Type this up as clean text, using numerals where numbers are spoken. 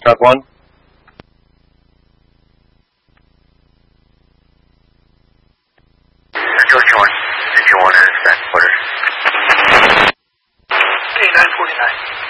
Truck 1. Georgia 1, Engine 1 is back quarters. Okay, 949.